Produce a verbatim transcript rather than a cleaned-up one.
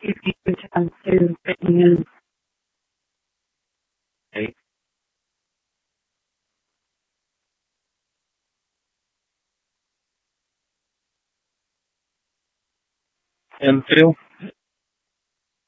few times too, fitting in. Okay. And Phil?